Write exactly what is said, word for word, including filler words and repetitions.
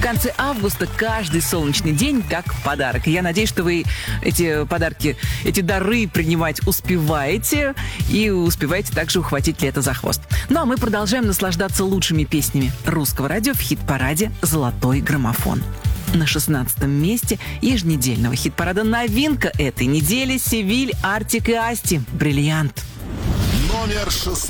конце августа каждый солнечный день как подарок. И я надеюсь, что вы эти подарки, эти дары принимать успеваете и успеваете также ухватить лето за хвост. Ну а мы продолжаем наслаждаться лучшими песнями русского радио в хит-параде «Золотой граммофон». На шестнадцатом месте еженедельного хит-парада новинка этой недели — Севиль, Артик и Асти «Бриллиант». Номер шестнадцать.